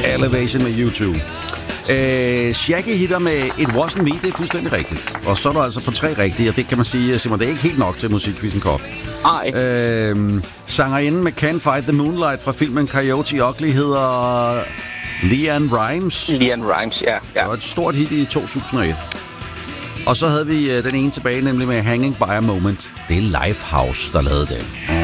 Elevation med YouTube. Shaggy hitter med It Wasn't Me, det er fuldstændig rigtigt. Og så er der altså på 3 rigtige, og det kan man sige, Simon, det er ikke helt nok til musikquizzen Kop. Sangerinden med Can't Fight the Moonlight fra filmen Coyote Ugly hedder LeAnn Rimes. LeAnn Rimes, ja. Det var et stort hit i 2001. Og så havde vi den ene tilbage, nemlig med Hanging by a Moment. Det er Lifehouse, der lavede det.